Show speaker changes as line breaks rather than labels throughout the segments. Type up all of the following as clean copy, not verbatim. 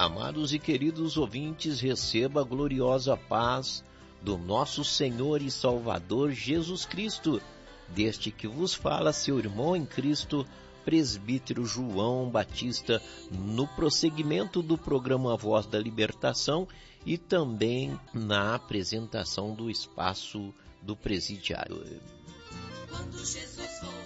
Amados e queridos ouvintes, receba a gloriosa paz do nosso Senhor e Salvador Jesus Cristo, deste que vos fala seu irmão em Cristo, presbítero João Batista, no prosseguimento do programa Voz da Libertação e também na apresentação do espaço do presidiário. Quando Jesus voltar.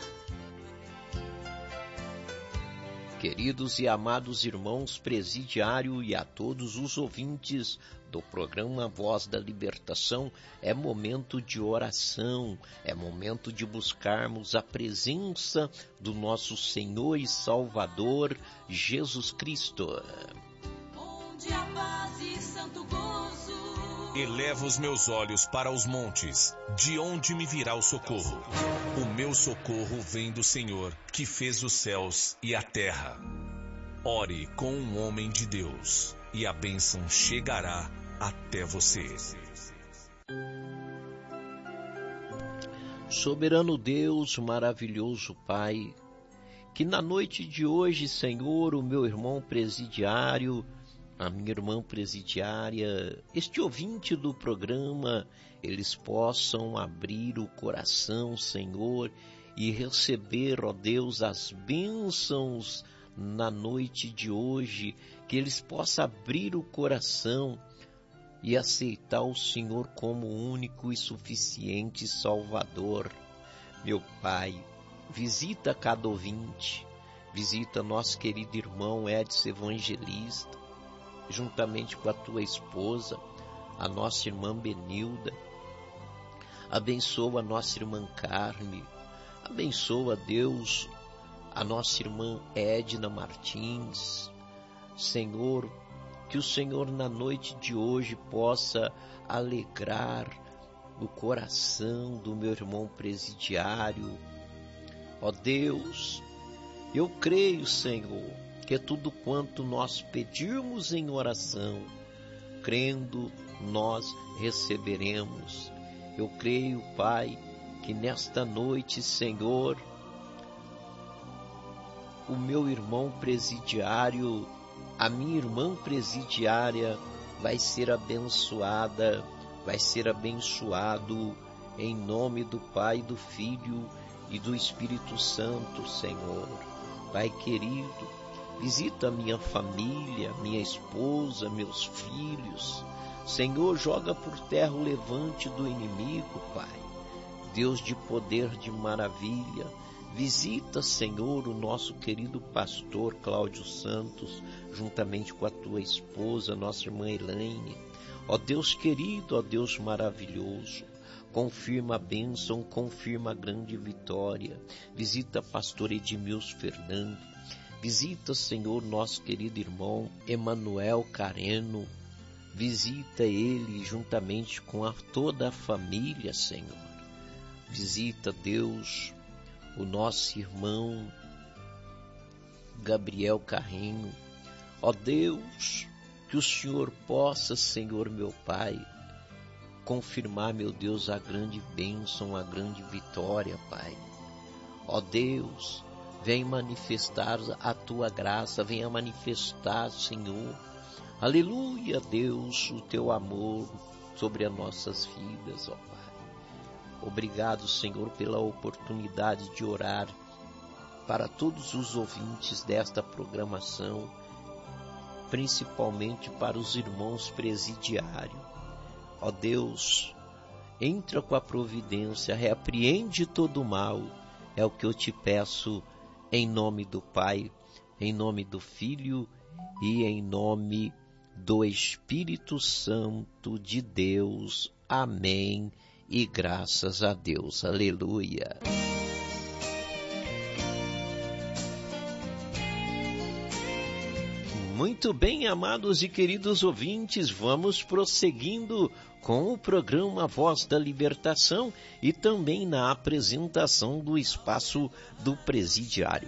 Queridos e amados irmãos presidiário e a todos os ouvintes do programa Voz da Libertação, é momento de oração, é momento de buscarmos a presença do nosso Senhor e Salvador Jesus Cristo. Onde a paz e santo gozo.
Elevo os meus olhos para os montes, de onde me virá o socorro? O meu socorro vem do Senhor, que fez os céus e a terra. Ore com um homem de Deus, e a bênção chegará até você.
Soberano Deus, maravilhoso Pai, que na noite de hoje, Senhor, o meu irmão presidiário, a minha irmã presidiária, este ouvinte do programa, eles possam abrir o coração, Senhor, e receber, ó Deus, as bênçãos na noite de hoje, que eles possam abrir o coração e aceitar o Senhor como único e suficiente Salvador. Meu Pai, visita cada ouvinte, visita nosso querido irmão Edson Evangelista, juntamente com a tua esposa, a nossa irmã Benilda. Abençoa a nossa irmã Carme, abençoa, Deus, a nossa irmã Edna Martins. Senhor, que o Senhor na noite de hoje possa alegrar o coração do meu irmão presidiário. Ó Deus, eu creio, Senhor, que tudo quanto nós pedirmos em oração, crendo, nós receberemos. Eu creio, Pai, que nesta noite, Senhor, o meu irmão presidiário, a minha irmã presidiária vai ser abençoada, vai ser abençoado em nome do Pai, do Filho e do Espírito Santo, Senhor. Pai querido, visita a minha família, minha esposa, meus filhos. Senhor, joga por terra o levante do inimigo, Pai. Deus de poder, de maravilha, visita, Senhor, o nosso querido pastor Cláudio Santos, juntamente com a tua esposa, nossa irmã Elaine. Ó Deus querido, ó Deus maravilhoso, confirma a bênção, confirma a grande vitória. Visita pastor Edmilson Fernando. Visita, Senhor, nosso querido irmão Emanuel Careno. Visita ele juntamente com toda a família, Senhor. Visita, Deus, o nosso irmão Gabriel Carrinho. Ó Deus, que o Senhor possa, Senhor, meu Pai, confirmar, meu Deus, a grande bênção, a grande vitória, Pai. Ó Deus, vem manifestar a tua graça, venha manifestar, Senhor, aleluia, Deus, o teu amor sobre as nossas vidas, ó Pai. Obrigado, Senhor, pela oportunidade de orar para todos os ouvintes desta programação, principalmente para os irmãos presidiários. Ó Deus, entra com a providência, repreende todo o mal, é o que eu te peço, em nome do Pai, em nome do Filho e em nome do Espírito Santo de Deus. Amém. E graças a Deus. Aleluia. Muito bem, amados e queridos ouvintes, vamos prosseguindo com o programa Voz da Libertação e também na apresentação do espaço do presidiário.